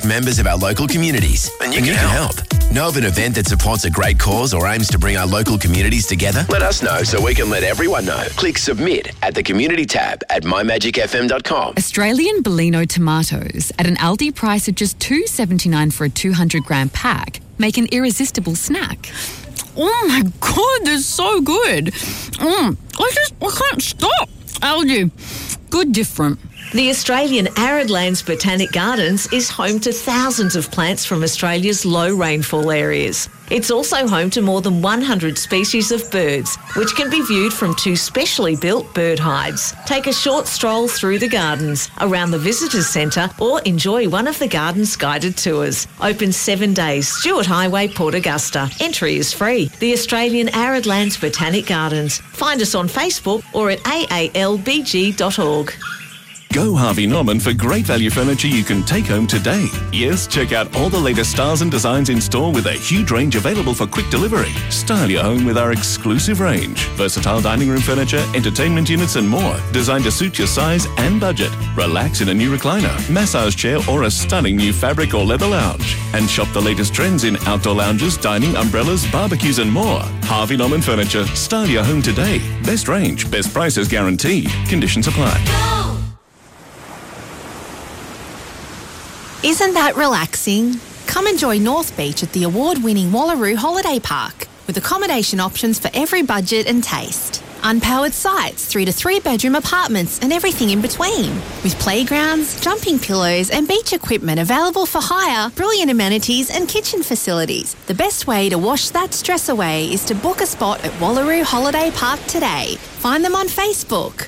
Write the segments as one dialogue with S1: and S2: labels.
S1: members of our local communities, and you can help. Know of an event that supports a great cause or aims to bring our local communities together? Let us know so we can let everyone know. Click submit at the community tab at mymagicfm.com.
S2: Australian Bellino tomatoes at an Aldi price of just $2.79 for a 200-gram pack make an irresistible snack. Oh my God, they're so good. I can't stop. Aldi, good different.
S3: The Australian Arid Lands Botanic Gardens is home to thousands of plants from Australia's low rainfall areas. It's also home to more than 100 species of birds, which can be viewed from 2 specially built bird hides. Take a short stroll through the gardens, around the Visitors Centre, or enjoy one of the garden's guided tours. Open 7 days, Stewart Highway, Port Augusta. Entry is free. The Australian Arid Lands Botanic Gardens. Find us on Facebook or at aalbg.org.
S4: Go Harvey Norman for great value furniture you can take home today. Yes, check out all the latest styles and designs in store with a huge range available for quick delivery. Style your home with our exclusive range. Versatile dining room furniture, entertainment units and more. Designed to suit your size and budget. Relax in a new recliner, massage chair or a stunning new fabric or leather lounge. And shop the latest trends in outdoor lounges, dining, umbrellas, barbecues and more. Harvey Norman Furniture. Style your home today. Best range, best prices guaranteed. Conditions apply.
S5: Isn't that relaxing? Come enjoy North Beach at the award-winning Wallaroo Holiday Park with accommodation options for every budget and taste. Unpowered sites, 3 to 3 bedroom apartments and everything in between. With playgrounds, jumping pillows and beach equipment available for hire, brilliant amenities and kitchen facilities. The best way to wash that stress away is to book a spot at Wallaroo Holiday Park today. Find them on Facebook.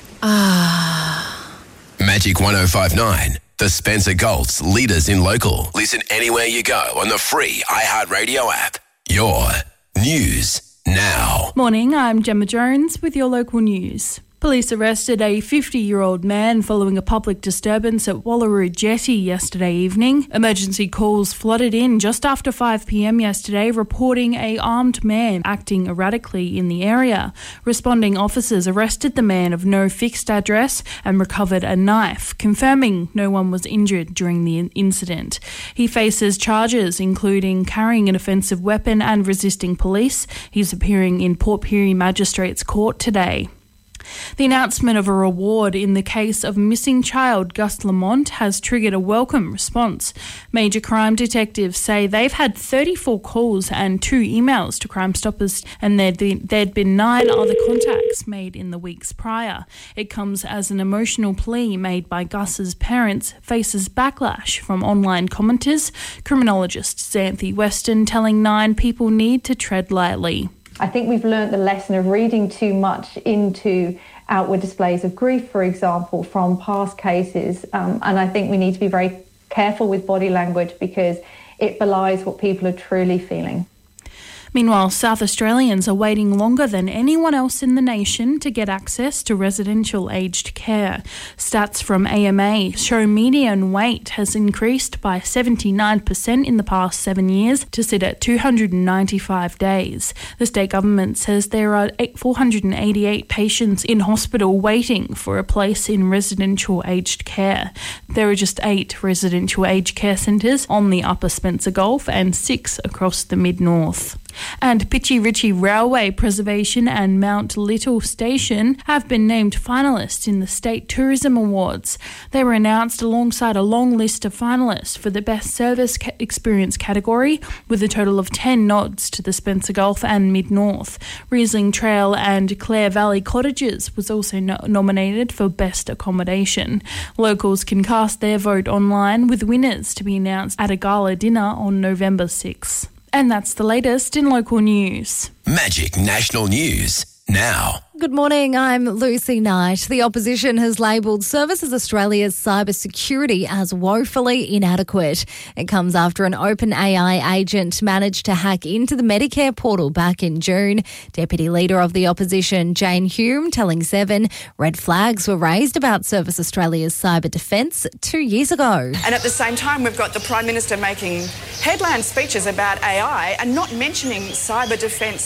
S1: Magic 105.9. The Spencer Gulf's leaders in local. Listen anywhere you go on the free iHeartRadio app. Your news now.
S6: Morning, I'm Gemma Jones with your local news. Police arrested a 50-year-old man following a public disturbance at Wallaroo Jetty yesterday evening. Emergency calls flooded in just after 5 p.m. yesterday, reporting an armed man acting erratically in the area. Responding officers arrested the man of no fixed address and recovered a knife, confirming no one was injured during the incident. He faces charges including carrying an offensive weapon and resisting police. He's appearing in Port Pirie Magistrates Court today. The announcement of a reward in the case of missing child Gus Lamont has triggered a welcome response. Major crime detectives say they've had 34 calls and 2 emails to Crime Stoppers, and there'd been 9 other contacts made in the weeks prior. It comes as an emotional plea made by Gus's parents faces backlash from online commenters. Criminologist Xanthi Weston telling 9 people need to tread lightly.
S7: I think we've learnt the lesson of reading too much into outward displays of grief, for example, from past cases. And I think we need to be very careful with body language because it belies what people are truly feeling.
S6: Meanwhile, South Australians are waiting longer than anyone else in the nation to get access to residential aged care. Stats from AMA show median wait has increased by 79% in the past 7 years to sit at 295 days. The state government says there are 488 patients in hospital waiting for a place in residential aged care. There are just 8 residential aged care centres on the Upper Spencer Gulf and 6 across the mid-north. And Pitchie Ritchie Railway Preservation and Mount Little Station have been named finalists in the State Tourism Awards. They were announced alongside a long list of finalists for the Best Service Experience category, with a total of 10 nods to the Spencer Gulf and Mid-North. Riesling Trail and Clare Valley Cottages was also nominated for Best Accommodation. Locals can cast their vote online, with winners to be announced at a gala dinner on November 6. And that's the latest in local news.
S1: Magic National News now.
S8: Good morning, I'm Lucy Knight. The opposition has labelled Services Australia's cybersecurity as woefully inadequate. It comes after an OpenAI agent managed to hack into the Medicare portal back in June. Deputy Leader of the Opposition, Jane Hume, telling Seven red flags were raised about Service Australia's cyber defence 2 years ago.
S9: And at the same time, we've got the Prime Minister making headline speeches about AI and not mentioning cyber defence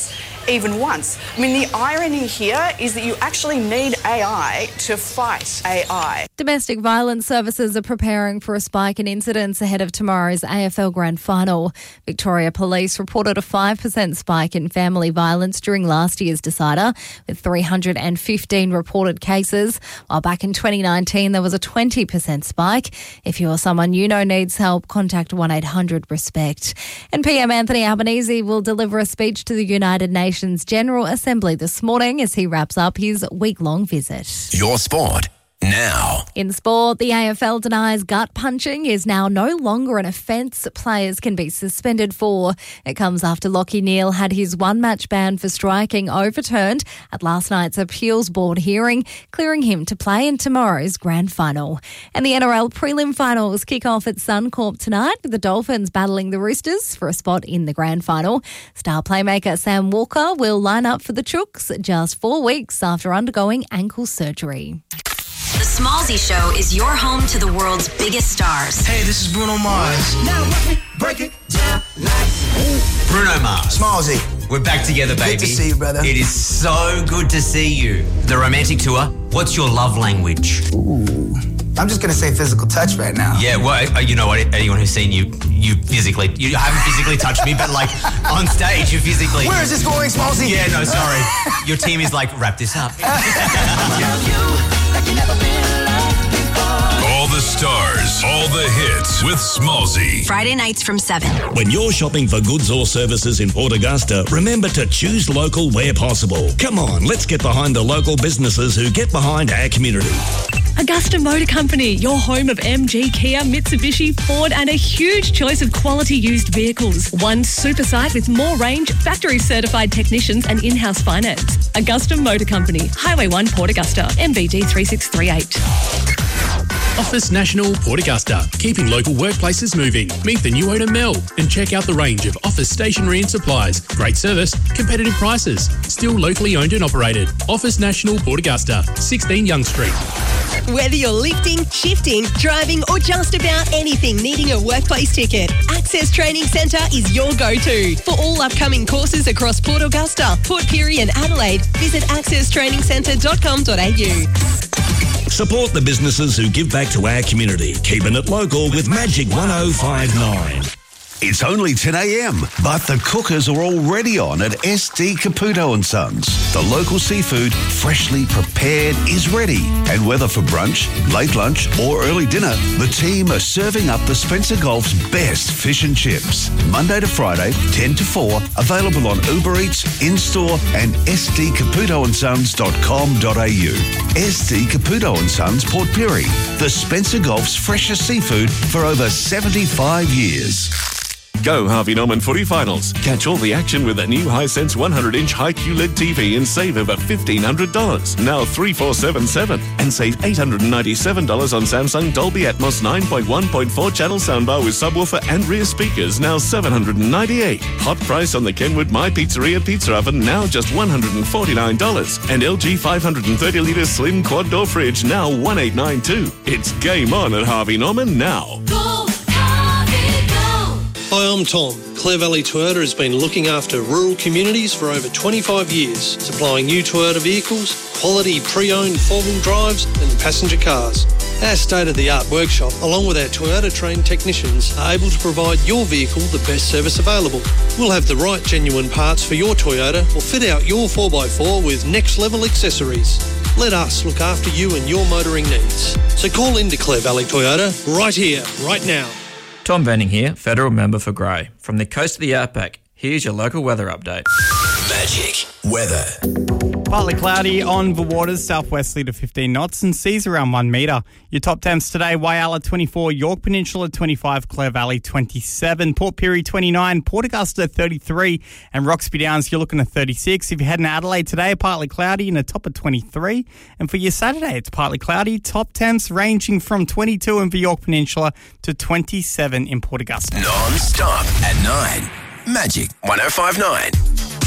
S9: even once. I mean, the irony here is that you actually need AI to fight AI.
S8: Domestic violence services are preparing for a spike in incidents ahead of tomorrow's AFL Grand Final. Victoria Police reported a 5% spike in family violence during last year's decider, with 315 reported cases, while back in 2019 there was a 20% spike. If you or someone you know needs help, contact 1-800-RESPECT. And PM Anthony Albanese will deliver a speech to the United Nations General Assembly this morning as he wraps up his week-long visit.
S1: Your sport now.
S8: In sport, the AFL denies gut punching is now no longer an offence players can be suspended for. It comes after Lachie Neale had his one-match ban for striking overturned at last night's appeals board hearing, clearing him to play in tomorrow's grand final. And the NRL prelim finals kick off at Suncorp tonight, with the Dolphins battling the Roosters for a spot in the grand final. Star playmaker Sam Walker will line up for the Chooks just 4 weeks after undergoing ankle surgery.
S10: The Smallsy Show is your home to the world's biggest stars.
S11: Hey, this is Bruno Mars. Now let me break it down like
S12: Bruno Mars.
S11: Smallsy.
S12: We're back together, baby.
S11: Good to see you, brother.
S12: It is so good to see you. The romantic tour. What's your love language?
S11: Ooh. I'm just going to say physical touch right now.
S12: Yeah, well, you know what? Anyone who's seen you physically, you haven't physically touched me, but like on stage, you physically.
S11: Where is this going, Smallsy?
S12: Yeah, no, sorry. Your team is like, wrap this up.
S13: All the stars, all the hits with Smallsy.
S10: Friday nights from 7.
S14: When you're shopping for goods or services in Port Augusta, remember to choose local where possible. Come on, let's get behind the local businesses who get behind our community.
S15: Augusta Motor Company, your home of MG, Kia, Mitsubishi, Ford and a huge choice of quality used vehicles. One super site with more range, factory certified technicians and in-house finance. Augusta Motor Company, Highway 1 Port Augusta, MBD 3638.
S16: Office National Port Augusta, keeping local workplaces moving. Meet the new owner Mel and check out the range of office stationery and supplies. Great service, competitive prices, still locally owned and operated. Office National Port Augusta, 16 Young Street.
S17: Whether you're lifting, shifting, driving or just about anything needing a workplace ticket, Access Training Centre is your go-to. For all upcoming courses across Port Augusta, Port Pirie and Adelaide, visit accesstrainingscentre.com.au.
S14: Support the businesses who give back to our community. Keeping it local with Magic 1059.
S18: It's only 10 a.m, but the cookers are already on at SD Caputo & Sons. The local seafood, freshly prepared, is ready. And whether for brunch, late lunch or early dinner, the team are serving up the Spencer Gulf's best fish and chips. Monday to Friday, 10 to 4, available on Uber Eats, in-store and sdcaputosons.com.au. SD Caputo & Sons, Port Pirie. The Spencer Gulf's freshest seafood for over 75 years.
S4: Go Harvey Norman Footy Finals. Catch all the action with a new Hisense 100-inch high QLED TV and save over $1,500. Now 3477 and save $897 on Samsung Dolby Atmos 9.1.4 channel soundbar with subwoofer and rear speakers, now $798. Hot price on the Kenwood My Pizzeria pizza oven, now just $149. And LG 530-litre slim quad door fridge, now $1,892. It's game on at Harvey Norman now.
S19: Hi, I'm Tom. Clare Valley Toyota has been looking after rural communities for over 25 years, supplying new Toyota vehicles, quality pre-owned four-wheel drives and passenger cars. Our state-of-the-art workshop, along with our Toyota-trained technicians, are able to provide your vehicle the best service available. We'll have the right genuine parts for your Toyota or fit out your 4x4 with next-level accessories. Let us look after you and your motoring needs. So call into Clare Valley Toyota right here, right now.
S20: Tom Benning here, Federal Member for Grey. From the coast of the Outback, here's your local weather update.
S1: Magic weather.
S21: Partly cloudy on the waters, southwesterly to 15 knots and seas around 1 metre. Your top temps today, Whyalla 24, York Peninsula 25, Clare Valley 27, Port Pirie 29, Port Augusta 33 and Roxby Downs you're looking at 36. If you're heading to Adelaide today, partly cloudy and a top of 23. And for your Saturday, it's partly cloudy, top temps ranging from 22 in the York Peninsula to 27 in Port Augusta.
S1: Non-stop at 9. Magic 1059.